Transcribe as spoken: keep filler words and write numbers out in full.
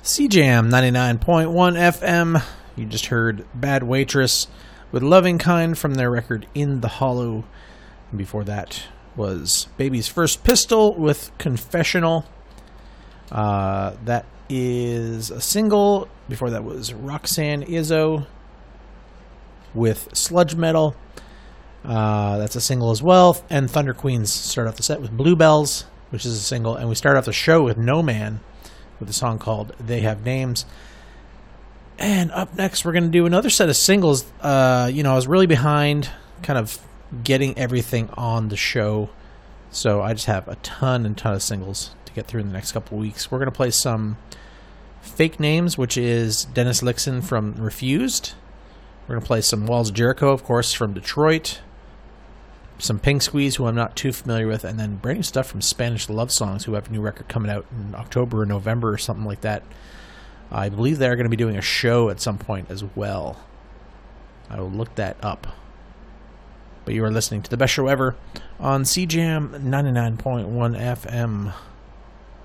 C Jam ninety-nine point one F M. You just heard Bad Waitress with Loving Kind from their record In the Hollow. And before that was Baby's First Pistol with Confessional. Uh, that is a single. Before that was Roxanne Izzo with Sludge Metal. Uh, that's a single as well. And Thunder Queens start off the set with Bluebells, which is a single. And we start off the show with No Man with a song called They Have Names. And up next, we're going to do another set of singles. Uh, you know, I was really behind kind of getting everything on the show. So I just have a ton and ton of singles to get through in the next couple of weeks. We're going to play some Fake Names, which is Dennis Lyxzén from Refused. We're going to play some Walls of Jericho, of course, from Detroit. Some Pink Squeeze, who I'm not too familiar with. And then brand new stuff from Spanish Love Songs, who have a new record coming out in October or November or something like that. I believe they're going to be doing a show at some point as well. I will look that up. But you are listening to the best show ever on C Jam ninety-nine point one F M.